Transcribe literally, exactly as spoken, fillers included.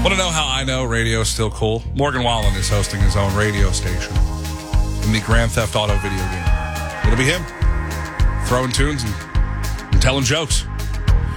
Want to know how I know radio is still cool? Morgan Wallen is hosting his own radio station in the Grand Theft Auto video game. It'll be him throwing tunes and, and telling jokes.